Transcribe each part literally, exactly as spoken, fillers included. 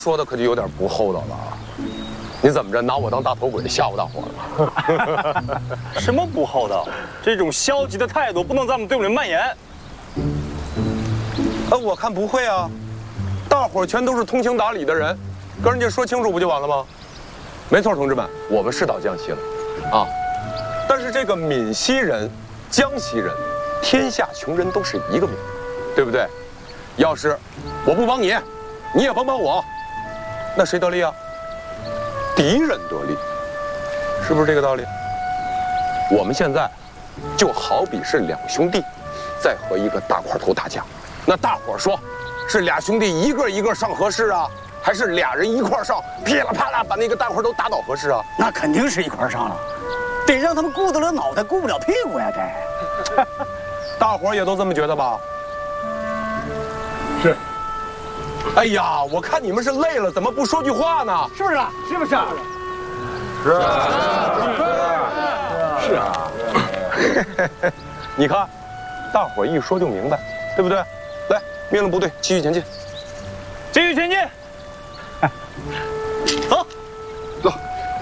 说的可就有点不厚道了啊！你怎么着拿我当大头鬼吓唬大伙了吗？ 什么不厚道？这种消极的态度不能在我们队伍里蔓延。 呃，我看不会啊，大伙儿全都是通情达理的人，跟人家说清楚不就完了吗？没错，同志们，我们是到江西了，啊，但是这个闽西人、江西人，天下穷人都是一个命，对不对？要是我不帮你，你也甭帮我，那谁得利啊？敌人得利，是不是这个道理？我们现在就好比是两兄弟在和一个大块头打架，那大伙说，是俩兄弟一个一个上合适啊，还是俩人一块上，噼里啪啦把那个大块头打倒合适啊？ 那肯定是一块上了，得让他们顾得了脑袋，顾不了屁股呀！得， 大伙也都这么觉得吧？ 是。 哎呀，我看你们是累了，怎么不说句话呢？ 是不是啊？是不是啊？ 是啊， 是啊。你看，大伙一说就明白，对不对？来，命令部队继续前进。 继续前进。走， 走。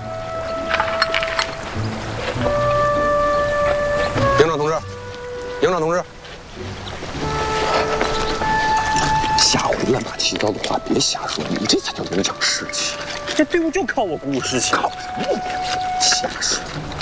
营长同志，营长同志。下回乱八七糟的话别瞎说，你这才叫影响士气。 这队伍就靠我鼓舞士气。 靠什么？瞎说。